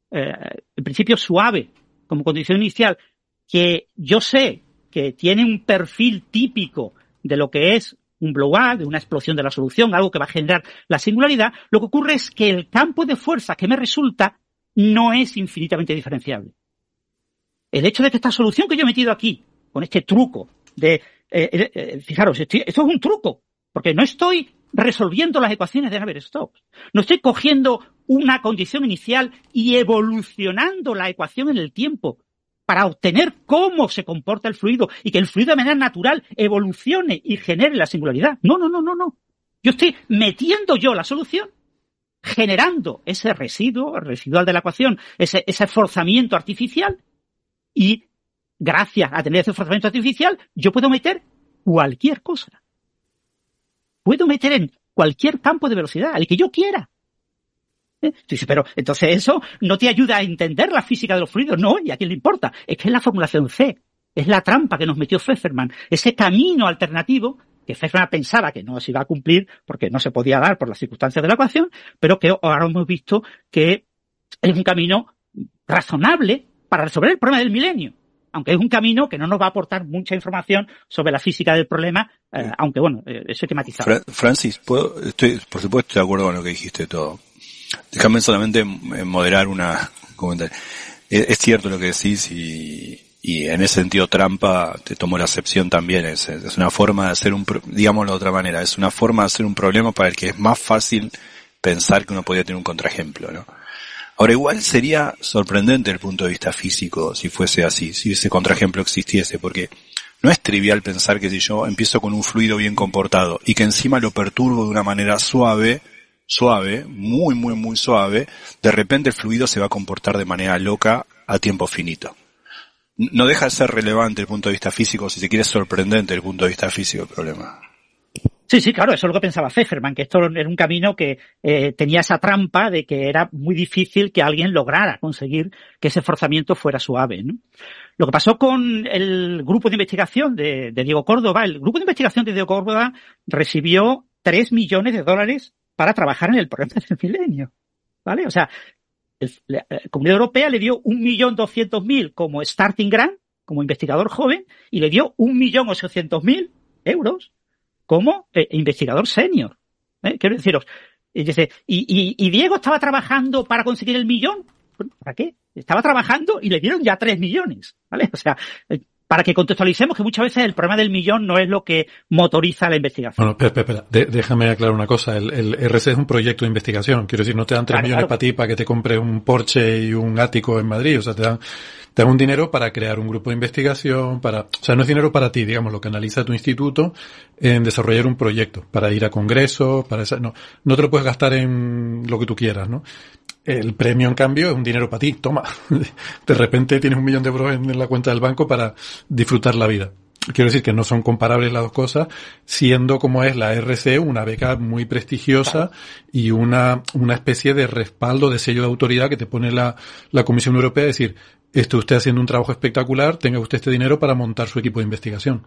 en principio suave, como condición inicial, que yo sé que tiene un perfil típico de lo que es un blow-up, de una explosión de la solución, algo que va a generar la singularidad, lo que ocurre es que el campo de fuerza que me resulta no es infinitamente diferenciable. El hecho de que esta solución que yo he metido aquí, con este truco de, fijaros, esto es un truco, porque no estoy resolviendo las ecuaciones de Navier-Stokes. No estoy cogiendo una condición inicial y evolucionando la ecuación en el tiempo para obtener cómo se comporta el fluido y que el fluido de manera natural evolucione y genere la singularidad. No. Yo estoy metiendo la solución, generando ese residuo residual de la ecuación, ese forzamiento artificial, y gracias a tener ese forzamiento artificial, yo puedo meter cualquier cosa. Puedo meter en cualquier campo de velocidad, el que yo quiera. Dice, pero entonces eso no te ayuda a entender la física de los fluidos. No, ¿y a quién le importa? Es que es la formulación C. Es la trampa que nos metió Fefferman. Ese camino alternativo que Fefferman pensaba que no se iba a cumplir porque no se podía dar por las circunstancias de la ecuación, pero que ahora hemos visto que es un camino razonable para resolver el problema del milenio. Aunque es un camino que no nos va a aportar mucha información sobre la física del problema, aunque bueno, eso hay que matizar. Francis, por supuesto estoy de acuerdo con lo que dijiste todo. Déjame solamente moderar una comentario. Es cierto lo que decís y en ese sentido trampa, te tomo la acepción también, es una forma de hacer digámoslo de otra manera, es una forma de hacer un problema para el que es más fácil pensar que uno podría tener un contraejemplo, ¿no? Ahora igual sería sorprendente desde el punto de vista físico si fuese así, si ese contraejemplo existiese, porque no es trivial pensar que si yo empiezo con un fluido bien comportado y que encima lo perturbo de una manera suave, muy suave, de repente el fluido se va a comportar de manera loca a tiempo finito. No deja de ser relevante desde el punto de vista físico, si se quiere sorprendente desde el punto de vista físico el problema. Sí, claro, eso es lo que pensaba Fefferman, que esto era un camino que tenía esa trampa de que era muy difícil que alguien lograra conseguir que ese forzamiento fuera suave, ¿no? Lo que pasó con el grupo de investigación de Diego Córdoba, el grupo de investigación de Diego Córdoba recibió $3 millones para trabajar en el problema del milenio, ¿vale? O sea, la Comunidad Europea le dio 1.200.000 como starting grant, como investigador joven, y le dio 1.800.000 euros como investigador senior. Quiero deciros, y Diego estaba trabajando para conseguir el millón. ¿Para qué? Estaba trabajando y le dieron ya 3 millones, ¿vale? O sea, para que contextualicemos que muchas veces el problema del millón no es lo que motoriza la investigación. Bueno, espera. Déjame aclarar una cosa. El RC es un proyecto de investigación. Quiero decir, no te dan 3 millones para ti para que te compres un Porsche y un ático en Madrid. O sea, te dan un dinero para crear un grupo de investigación, o sea, no es dinero para ti, digamos, lo que analiza tu instituto en desarrollar un proyecto, para ir a congresos, no te lo puedes gastar en lo que tú quieras, ¿no? El premio, en cambio, es un dinero para ti. Toma. De repente tienes 1 millón de euros en la cuenta del banco para disfrutar la vida. Quiero decir que no son comparables las dos cosas, siendo como es la RC una beca muy prestigiosa y una especie de respaldo, de sello de autoridad que te pone la Comisión Europea, es decir, esté usted haciendo un trabajo espectacular, tenga usted este dinero para montar su equipo de investigación.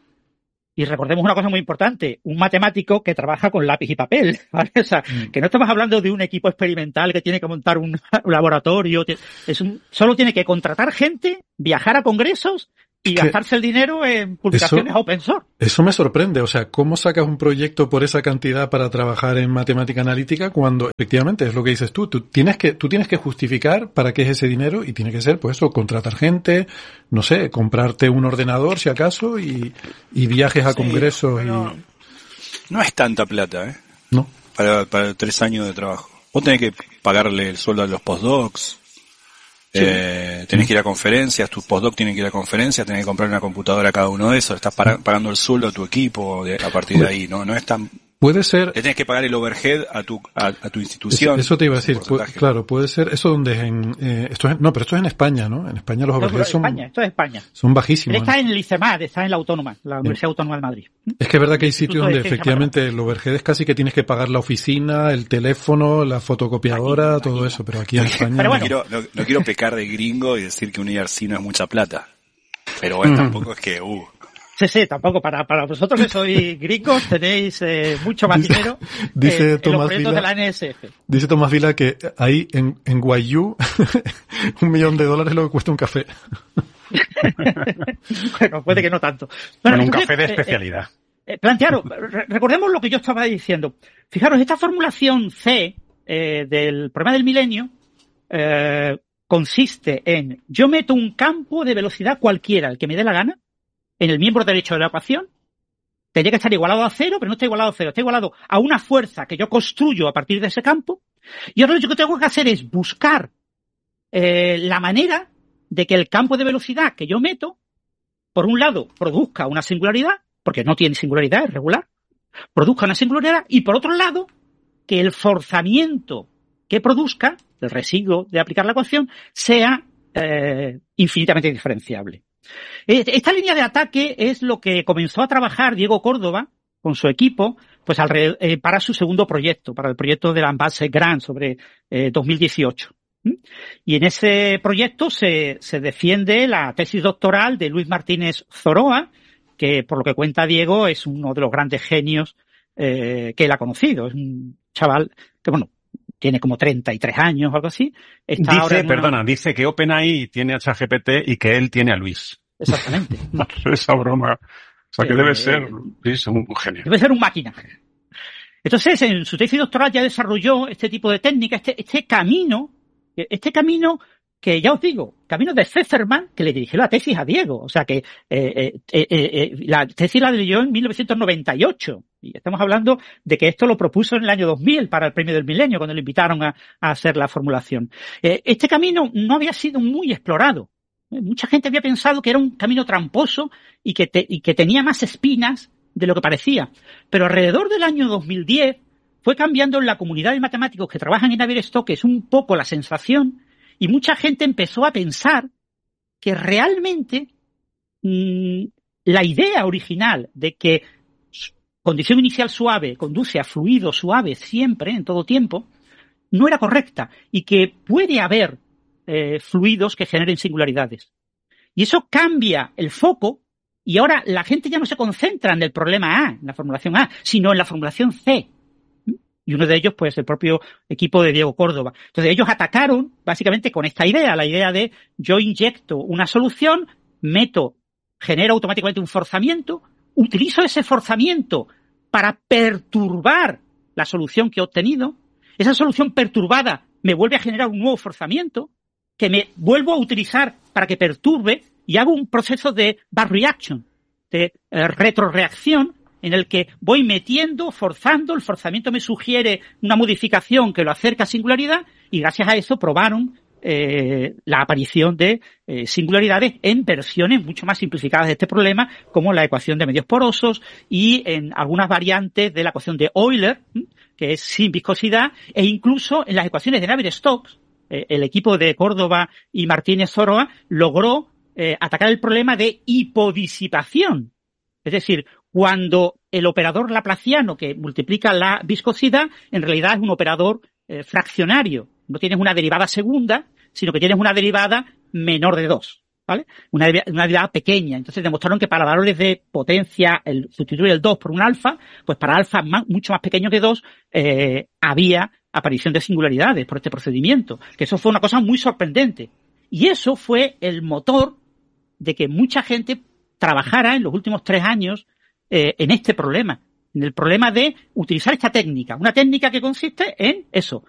Y recordemos una cosa muy importante, un matemático que trabaja con lápiz y papel, ¿vale? O sea, que no estamos hablando de un equipo experimental que tiene que montar un laboratorio, solo tiene que contratar gente, viajar a congresos y gastarse el dinero en publicaciones open source. Eso me sorprende, o sea, ¿cómo sacas un proyecto por esa cantidad para trabajar en matemática analítica cuando efectivamente es lo que dices tú tienes que justificar para qué es ese dinero y tiene que ser, pues eso, contratar gente, no sé, comprarte un ordenador si acaso y viajes a congresos y... No es tanta plata, No. Para 3 años de trabajo. Vos tenés que pagarle el sueldo a los postdocs. Sí. Tenés que ir a conferencias, tus postdocs tienen que ir a conferencias, tenés que comprar una computadora a cada uno de esos, estás pagando el sueldo a tu equipo a partir de ahí, no es tan... Puede ser... Le tenés que pagar el overhead a tu institución. Eso te iba a decir, claro, puede ser, eso donde es pero esto es en España, ¿no? En España los overheads esto es España. Son bajísimos. Él está en el ICEMAD, está en la Autónoma, la Universidad Autónoma de Madrid. Es que es verdad que hay sitios donde efectivamente el overhead es casi que tienes que pagar la oficina, el teléfono, la fotocopiadora, todo eso, pero aquí en España... Pero bueno. No quiero pecar de gringo y decir que un IRC no es mucha plata. Pero bueno, tampoco es que... Sí, tampoco. Para vosotros que sois gringos tenéis mucho más dinero dice en los proyectos de la NSF. Dice Tomás Vila que ahí en Guayú $1 millón es lo que cuesta un café. Bueno, puede que no tanto. Bueno, un café de especialidad. Plantearos, recordemos lo que yo estaba diciendo. Fijaros, esta formulación C del problema del milenio consiste en: yo meto un campo de velocidad cualquiera, el que me dé la gana, en el miembro derecho de la ecuación. Tendría que estar igualado a 0, pero no está igualado a 0, está igualado a una fuerza que yo construyo a partir de ese campo. Y ahora lo que tengo que hacer es buscar la manera de que el campo de velocidad que yo meto, por un lado, produzca una singularidad, porque no tiene singularidad, es regular, produzca una singularidad, y por otro lado, que el forzamiento que produzca, el residuo de aplicar la ecuación, sea infinitamente diferenciable. Esta línea de ataque es lo que comenzó a trabajar Diego Córdoba con su equipo, pues para su segundo proyecto, para el proyecto de la Ambassador Grant sobre 2018. Y en ese proyecto se defiende la tesis doctoral de Luis Martínez Zoroa, que por lo que cuenta Diego es uno de los grandes genios que él ha conocido. Es un chaval que, bueno, tiene como 33 años o algo así. Dice que OpenAI tiene a ChatGPT y que él tiene a Luis. Exactamente. Esa broma. O sea, que debe ser Luis un genio. Debe ser un máquina. Entonces, en su tesis doctoral ya desarrolló este tipo de técnica, este camino que ya os digo, camino de Pfefferman, que le dirigió la tesis a Diego. O sea que la tesis la leyó en 1998. Y estamos hablando de que esto lo propuso en el año 2000 para el Premio del Milenio, cuando le invitaron a hacer la formulación. Este camino no había sido muy explorado. Mucha gente había pensado que era un camino tramposo y que tenía más espinas de lo que parecía. Pero alrededor del año 2010 fue cambiando en la comunidad de matemáticos que trabajan en Navier-Stokes un poco la sensación, y mucha gente empezó a pensar que realmente la idea original de que condición inicial suave conduce a fluido suave siempre, en todo tiempo, no era correcta, y que puede haber fluidos que generen singularidades. Y eso cambia el foco, y ahora la gente ya no se concentra en el problema A, en la formulación A, sino en la formulación C. Y uno de ellos, pues, el propio equipo de Diego Córdoba. Entonces, ellos atacaron básicamente con esta idea, la idea de yo inyecto una solución, genero automáticamente un forzamiento, utilizo ese forzamiento para perturbar la solución que he obtenido, esa solución perturbada me vuelve a generar un nuevo forzamiento, que me vuelvo a utilizar para que perturbe, y hago un proceso de back reaction, de retroreacción, en el que voy metiendo, forzando, el forzamiento me sugiere una modificación que lo acerca a singularidad, y gracias a eso probaron la aparición de singularidades en versiones mucho más simplificadas de este problema, como la ecuación de medios porosos y en algunas variantes de la ecuación de Euler, que es sin viscosidad, e incluso en las ecuaciones de Navier-Stokes. El equipo de Córdoba y Martínez Zoroa logró atacar el problema de hipodisipación. Es decir, cuando el operador laplaciano que multiplica la viscosidad en realidad es un operador fraccionario. No tienes una derivada segunda, sino que tienes una derivada menor de 2, ¿vale? Una derivada pequeña. Entonces demostraron que para valores de potencia, sustituir el 2 por un alfa, pues para alfa mucho más pequeño que 2, había aparición de singularidades por este procedimiento. Que eso fue una cosa muy sorprendente. Y eso fue el motor de que mucha gente trabajara en los últimos 3 años en este problema, en el problema de utilizar esta técnica, una técnica que consiste en eso,